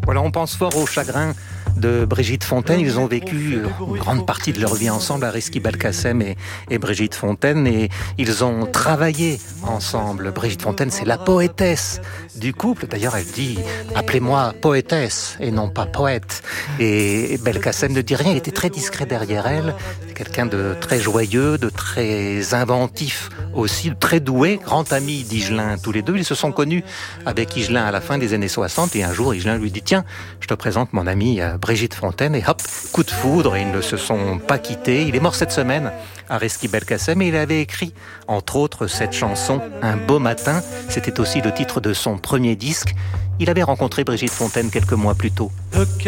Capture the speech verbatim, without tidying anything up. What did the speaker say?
Voilà, on pense fort au chagrin de Brigitte Fontaine. Ils ont vécu une grande partie de leur vie ensemble, Ariski Belkacem et, et Brigitte Fontaine, et ils ont travaillé ensemble. Brigitte Fontaine, c'est la poétesse du couple. D'ailleurs, elle dit « Appelez-moi poétesse et non pas poète ». Et Belkacem ne dit rien, il était très discret derrière elle. C'est quelqu'un de très joyeux, de très inventif aussi, de très doué, grand ami d'Higelin tous les deux. Ils se sont connus avec Higelin à la fin des années soixante, et un jour, Higelin lui dit « Tiens, je te présente mon amie Brigitte Fontaine », et hop, coup de foudre, et ils ne se sont pas quittés. Il est mort cette semaine, Ariski Belkacem, et il avait écrit, entre autres, cette chanson « Un beau matin ». C'était aussi le titre de son premier disque. Il avait rencontré Brigitte Fontaine quelques mois plus tôt.